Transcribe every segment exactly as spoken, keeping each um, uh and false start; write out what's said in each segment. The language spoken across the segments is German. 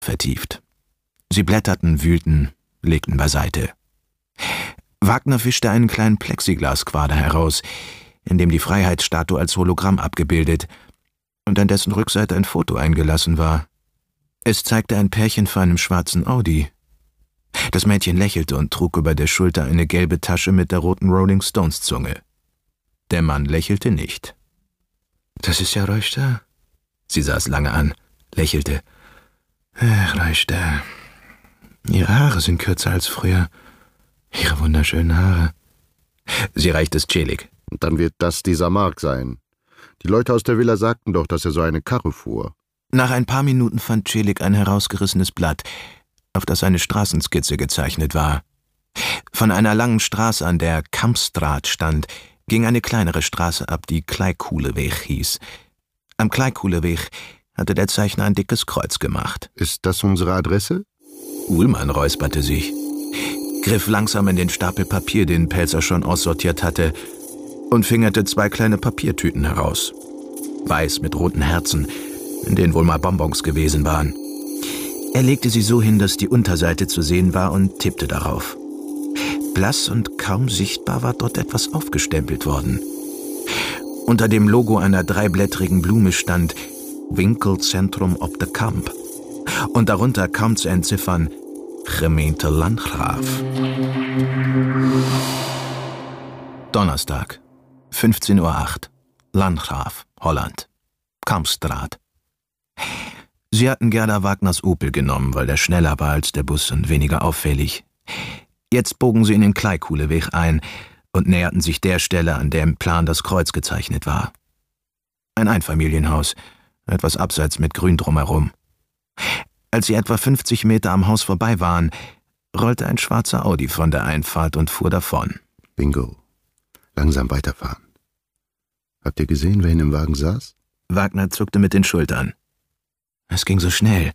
vertieft. Sie blätterten, wühlten, legten beiseite. Wagner fischte einen kleinen Plexiglasquader heraus, in dem die Freiheitsstatue als Hologramm abgebildet und an dessen Rückseite ein Foto eingelassen war. Es zeigte ein Pärchen vor einem schwarzen Audi. Das Mädchen lächelte und trug über der Schulter eine gelbe Tasche mit der roten Rolling Stones Zunge. Der Mann lächelte nicht. »Das ist ja Reuster?« Sie sah es lange an, lächelte. »Ach, Reuster, Ihre Haare sind kürzer als früher. Ihre wunderschönen Haare.« Sie reichte es Celik. »Dann wird das dieser Mark sein. Die Leute aus der Villa sagten doch, dass er so eine Karre fuhr.« Nach ein paar Minuten fand Celik ein herausgerissenes Blatt, auf das eine Straßenskizze gezeichnet war. Von einer langen Straße, an der Kampstraat stand, ging eine kleinere Straße ab, die Kleikuleweg hieß. Am Kleikuleweg hatte der Zeichner ein dickes Kreuz gemacht. »Ist das unsere Adresse?« Uhlmann räusperte sich, griff langsam in den Stapel Papier, den Pelzer schon aussortiert hatte, und fingerte zwei kleine Papiertüten heraus. Weiß mit roten Herzen, in denen wohl mal Bonbons gewesen waren. Er legte sie so hin, dass die Unterseite zu sehen war, und tippte darauf. Blass und kaum sichtbar war dort etwas aufgestempelt worden. Unter dem Logo einer dreiblättrigen Blume stand Winkelzentrum op de Kamp und darunter kaum zu entziffern Gemeente Landgraaf. Donnerstag, fünfzehn Uhr acht, Landgraaf, Holland, Kampstraat. Sie hatten Gerda Wagners Opel genommen, weil der schneller war als der Bus und weniger auffällig. Jetzt bogen sie in den Kleikuleweg ein und näherten sich der Stelle, an der im Plan das Kreuz gezeichnet war. Ein Einfamilienhaus, etwas abseits mit Grün drumherum. Als sie etwa fünfzig Meter am Haus vorbei waren, rollte ein schwarzer Audi von der Einfahrt und fuhr davon. Bingo. Langsam weiterfahren. Habt ihr gesehen, wer in dem Wagen saß? Wagner zuckte mit den Schultern. Es ging so schnell.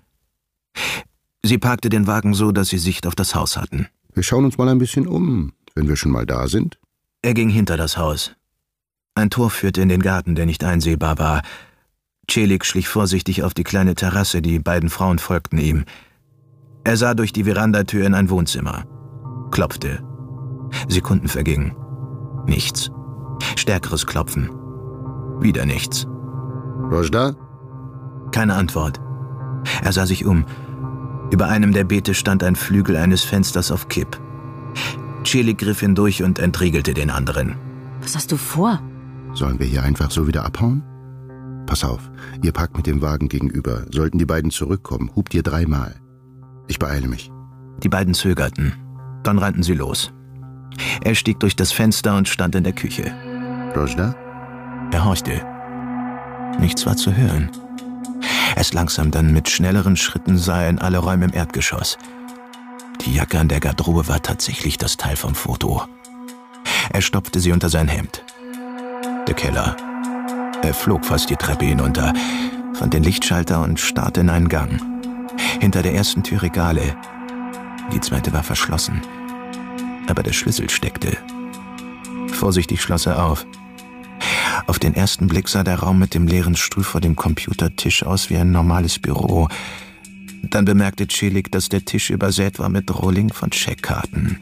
Sie parkte den Wagen so, dass sie Sicht auf das Haus hatten. Wir schauen uns mal ein bisschen um, wenn wir schon mal da sind. Er ging hinter das Haus. Ein Tor führte in den Garten, der nicht einsehbar war. Celik schlich vorsichtig auf die kleine Terrasse, die beiden Frauen folgten ihm. Er sah durch die Verandatür in ein Wohnzimmer. Klopfte. Sekunden vergingen. Nichts. Stärkeres Klopfen. Wieder nichts. Rojda? Keine Antwort. Er sah sich um. Über einem der Beete stand ein Flügel eines Fensters auf Kipp. Celik griff hindurch und entriegelte den anderen. Was hast du vor? Sollen wir hier einfach so wieder abhauen? Pass auf, ihr parkt mit dem Wagen gegenüber. Sollten die beiden zurückkommen, hupt ihr dreimal. Ich beeile mich. Die beiden zögerten. Dann rannten sie los. Er stieg durch das Fenster und stand in der Küche. Rojda? Er horchte. Nichts war zu hören. Erst langsam, dann mit schnelleren Schritten sah er in alle Räume im Erdgeschoss. Die Jacke an der Garderobe war tatsächlich das Teil vom Foto. Er stopfte sie unter sein Hemd. Der Keller. Er flog fast die Treppe hinunter, fand den Lichtschalter und starrte in einen Gang. Hinter der ersten Tür Regale. Die zweite war verschlossen. Aber der Schlüssel steckte. Vorsichtig schloss er auf. Auf den ersten Blick sah der Raum mit dem leeren Stuhl vor dem Computertisch aus wie ein normales Büro. Dann bemerkte Celik, dass der Tisch übersät war mit Rolling von Scheckkarten.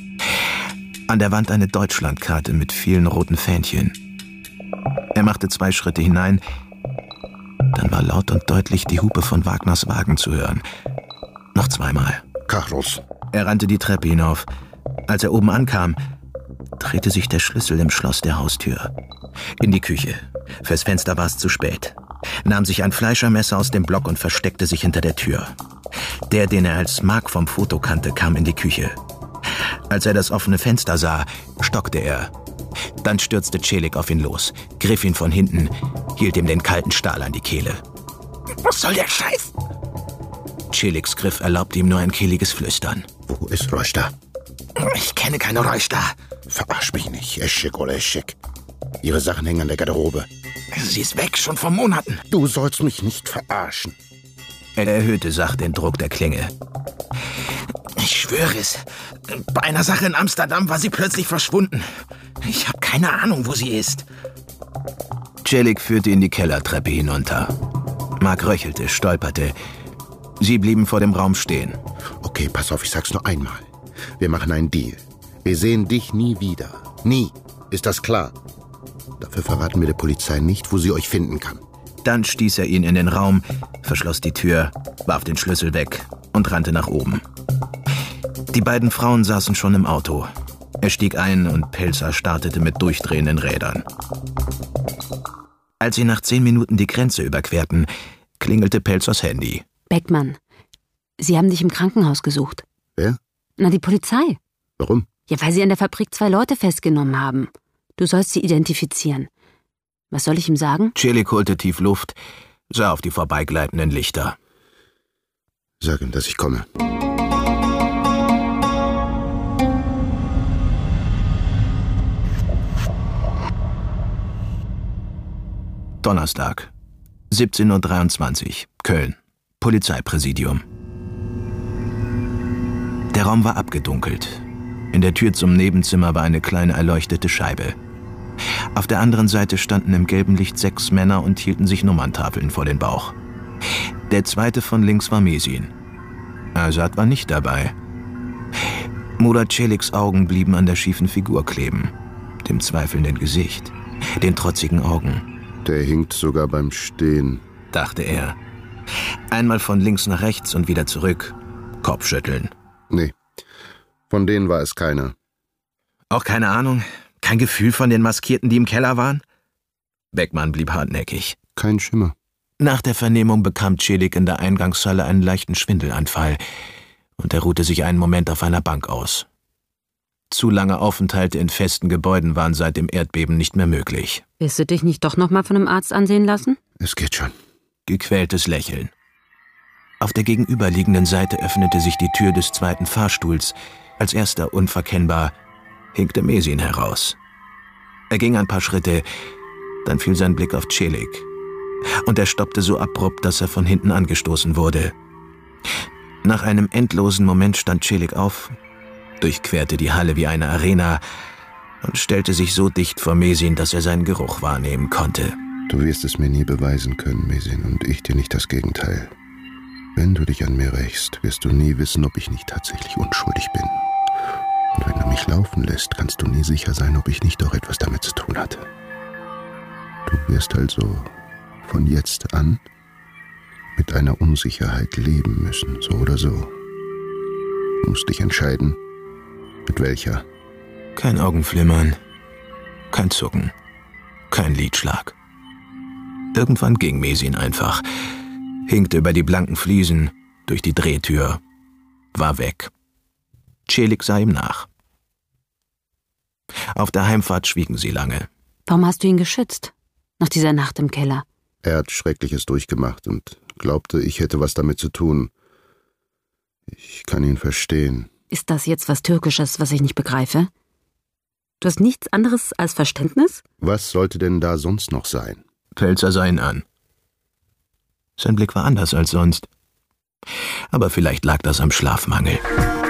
An der Wand eine Deutschlandkarte mit vielen roten Fähnchen. Er machte zwei Schritte hinein. Dann war laut und deutlich die Hupe von Wagners Wagen zu hören. Noch zweimal. Carlos. Er rannte die Treppe hinauf. Als er oben ankam, drehte sich der Schlüssel im Schloss der Haustür. In die Küche. Fürs Fenster war es zu spät. Nahm sich ein Fleischermesser aus dem Block und versteckte sich hinter der Tür. Der, den er als Mark vom Foto kannte, kam in die Küche. Als er das offene Fenster sah, stockte er. Dann stürzte Celik auf ihn los, griff ihn von hinten, hielt ihm den kalten Stahl an die Kehle. »Was soll der Scheiß?« Celiks Griff erlaubte ihm nur ein kehliges Flüstern. »Wo ist Rojda?« »Ich kenne keine Rojda.« »Verarsch mich nicht, Eschek oder Eschek. Ihre Sachen hängen an der Garderobe.« »Sie ist weg, schon vor Monaten.« »Du sollst mich nicht verarschen.« Er erhöhte sacht den Druck der Klinge. »Ich schwöre es. Bei einer Sache in Amsterdam war sie plötzlich verschwunden. Ich habe keine Ahnung, wo sie ist.« Celik führte ihn die Kellertreppe hinunter. Mark röchelte, stolperte. Sie blieben vor dem Raum stehen. Okay, pass auf, ich sag's nur einmal. Wir machen einen Deal. Wir sehen dich nie wieder. Nie. Ist das klar? Dafür verraten wir der Polizei nicht, wo sie euch finden kann. Dann stieß er ihn in den Raum, verschloss die Tür, warf den Schlüssel weg und rannte nach oben. Die beiden Frauen saßen schon im Auto. Er stieg ein und Pelzer startete mit durchdrehenden Rädern. Als sie nach zehn Minuten die Grenze überquerten, klingelte Pelzers Handy. Beckmann, Sie haben dich im Krankenhaus gesucht. Wer? Na, die Polizei. Warum? Ja, weil sie in der Fabrik zwei Leute festgenommen haben. Du sollst sie identifizieren. Was soll ich ihm sagen? Celik holte tief Luft, sah auf die vorbeigleitenden Lichter. Sag ihm, dass ich komme. Donnerstag, siebzehn Uhr dreiundzwanzig, Köln, Polizeipräsidium. Der Raum war abgedunkelt. In der Tür zum Nebenzimmer war eine kleine erleuchtete Scheibe. Auf der anderen Seite standen im gelben Licht sechs Männer und hielten sich Nummerntafeln vor den Bauch. Der zweite von links war Mesin. Azad war nicht dabei. Murat Celiks Augen blieben an der schiefen Figur kleben, dem zweifelnden Gesicht, den trotzigen Augen. Der hinkt sogar beim Stehen, dachte er. Einmal von links nach rechts und wieder zurück. Kopfschütteln. Nee, von denen war es keiner. Auch keine Ahnung? Kein Gefühl von den Maskierten, die im Keller waren? Beckmann blieb hartnäckig. Kein Schimmer. Nach der Vernehmung bekam Celik in der Eingangshalle einen leichten Schwindelanfall und er ruhte sich einen Moment auf einer Bank aus. Zu lange Aufenthalte in festen Gebäuden waren seit dem Erdbeben nicht mehr möglich. Willst du dich nicht doch noch mal von einem Arzt ansehen lassen? Es geht schon. Gequältes Lächeln. Auf der gegenüberliegenden Seite öffnete sich die Tür des zweiten Fahrstuhls. Als erster, unverkennbar, hinkte Mesin heraus. Er ging ein paar Schritte, dann fiel sein Blick auf Celik. Und er stoppte so abrupt, dass er von hinten angestoßen wurde. Nach einem endlosen Moment stand Celik auf, durchquerte die Halle wie eine Arena und stellte sich so dicht vor Mesin, dass er seinen Geruch wahrnehmen konnte. Du wirst es mir nie beweisen können, Mesin, und ich dir nicht das Gegenteil. Wenn du dich an mir rächst, wirst du nie wissen, ob ich nicht tatsächlich unschuldig bin. Und wenn du mich laufen lässt, kannst du nie sicher sein, ob ich nicht doch etwas damit zu tun hatte. Du wirst also von jetzt an mit einer Unsicherheit leben müssen, so oder so. Du musst dich entscheiden, mit welcher. Kein Augenflimmern, kein Zucken, kein Lidschlag. Irgendwann ging Mesin einfach, hinkte über die blanken Fliesen, durch die Drehtür, war weg. Celik sah ihm nach. Auf der Heimfahrt schwiegen sie lange. Warum hast du ihn geschützt? Nach dieser Nacht im Keller? Er hat Schreckliches durchgemacht und glaubte, ich hätte was damit zu tun. Ich kann ihn verstehen. Ist das jetzt was Türkisches, was ich nicht begreife? Du hast nichts anderes als Verständnis? Was sollte denn da sonst noch sein? Pelzer sah ihn an. Sein Blick war anders als sonst. Aber vielleicht lag das am Schlafmangel.